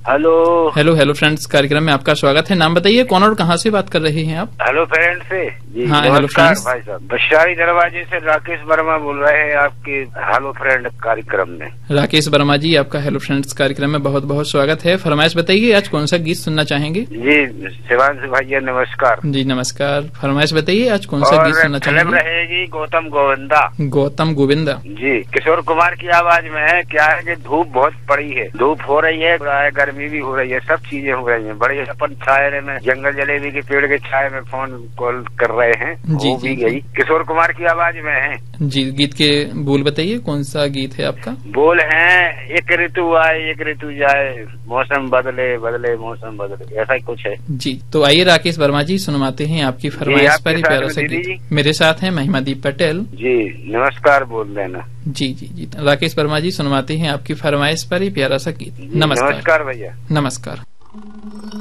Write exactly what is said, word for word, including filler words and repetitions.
Hello hello hello friends कार्यक्रम में आपका स्वागत है। नाम बताइए, कौन और कहाँ से बात कर रहे हैं आप? हेलो फ्रेंड से जी। हाँ, हेलो फ्रेंड्स। भाई साहब, बशारी दरवाजे से राकेश वर्मा बोल रहे हैं आपके हेलो फ्रेंड कार्यक्रम में। राकेश वर्मा जी, आपका हेलो फ्रेंड्स कार्यक्रम में बहुत बहुत स्वागत है। फरमाइश बताइए, आज कौन सा गीत सुनना चाहेंगे? जी शिवांश भैया नमस्कार। जी नमस्कार। फरमाइश बताइए, आज कौन सा गीत सुनना चाहेंगे? फिल्म रहेगी गौतम गोविंदा। गौतम गोविंदा जी, किशोर कुमार की आवाज में है। क्या है कि धूप बहुत पड़ी है, धूप हो रही है, गर्मी भी हो रही है, सब चीजें हो रही हैं। बड़े अपन छाये में जंगल जलेबी के पेड़ के छाये में फोन कॉल कर रहे हैं। जी, वो भी गई किशोर कुमार की आवाज में है। जी, गीत के बोल बताइए, कौन सा गीत है आपका? बोल है, एक ऋतु आए एक ऋतु जाए, मौसम बदले बदले मौसम बदले, ऐसा ही कुछ है। जी, तो आइए राकेश वर्मा जी, सुनवाते हैं आपकी फरमाइश पर ही प्यारा सा गीत। मेरे साथ है महिमादीप पटेल जी, नमस्कार बोल देना। जी जी जी राकेश वर्मा जी, सुनवाते हैं आपकी फरमाइश पर ही प्यारा सा गीत। नमस्कार। नमस्कार भैया। नमस्कार।